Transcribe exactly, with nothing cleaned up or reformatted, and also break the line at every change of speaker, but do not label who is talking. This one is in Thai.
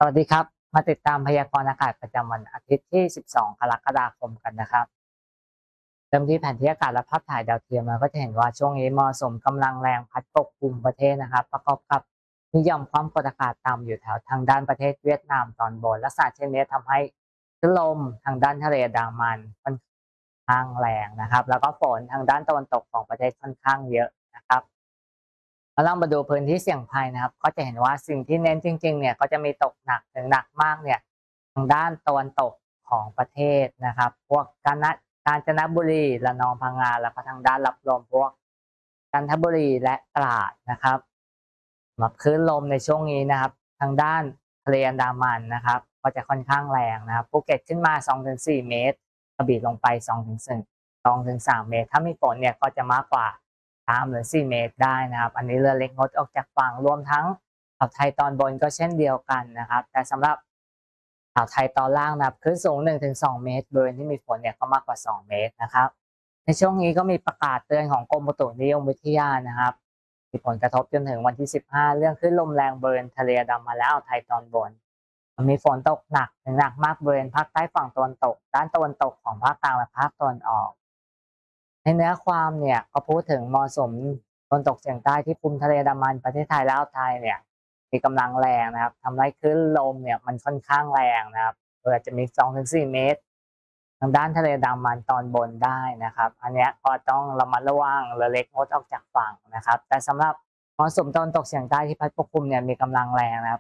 วัสดีครับมาติดตามพยากรณ์อากาศประจำวันอาทิตย์ที่ สิบสอง กรกฎาคมกันนะครับเริ่มที่แผนที่อากาศและภาพถ่ายดาวเทียมเราก็จะเห็นว่าช่วงนี้มรสุมกำลังแรงพัดปกคลุมประเทศนะครับประกอบกับมีหย่อมความกดอากาศต่ำอยู่แถวทางด้านประเทศเวียดนามตอนบนลักษณะเช่นนี้ทำให้คลื่นลมทางด้านทะเลอันดามันค่อนข้างแรงนะครับแล้วก็ฝนทางด้านตะวันตกของประเทศค่อนข้างเยอะนะครับ แล้วเรามาดูพื้นที่เสี่ยงภัยนะครับก็จะเห็นว่าสิ่งที่เน้นจริงๆเนี่ยก็จะมีตกหนักถึงหนักมากเนี่ยทางด้านตะวันตกของประเทศนะครับพวกกาญกาญจนบุรีระนองพังงาแล้วก็ทางด้านรับลมพวกจันทบุรีและตราดนะครับสำหรับคลื่นลมในช่วงนี้นะครับทางด้านทะเลอันดามันนะครับก็จะค่อนข้างแรงนะครับภูเก็ตขึ้นมา สองถึงสี่ เมตรกระบี่ลงไป สองถึงสาม เมตรถ้ามีฝนเนี่ยก็จะมากกว่า สามหรือสี่เมตรได้นะครับอันนี้เรือเล็กงดออกจากฝั่งรวมทั้งอ่าวไทยตอนบนก็เช่นเดียวกันนะครับแต่สำหรับอ่าวไทยตอนล่างนะครับคลื่นสูง หนึ่งถึงสอง เมตรบริเวณที่มีฝนเนี่ยก็มากกว่าสองเมตรนะครับในช่วงนี้ก็มีประกาศเตือนของกรมอุตุนิยมวิทยานะครับมีผลกระทบจนถึงวันที่สิบห้าเรื่องคลื่นลมแรงบริเวณทะเลอันดามันและอ่าวไทยตอนบนมีฝนตกหนักถึงหนักมากบริเวณภาคใต้ฝั่งตะวันตกด้านตะวันตกของภาคกลางและภาคตะวันออก ในเนื้อความเนี่ยก็พูดถึงมรสุมตะวันตกเฉียงใต้ที่คลุมทะเลอันดามันประเทศไทยและอ่าวไทยเนี่ยมีกำลังแรงนะครับทำให้คลื่นลมเนี่ยมันค่อนข้างแรงนะครับโดยอาจจะมี สองถึงสี่ เมตรทางด้านทะเลอันดามันตอนบนได้นะครับอันเนี้ยก็ต้องระมัดระวังเรือเล็กงดออกจากฝั่งนะครับแต่สำหรับมรสุมตะวันตกเฉียงใต้ที่พัดปกคลุมเนี่ยมีกำลังแรงนะครับ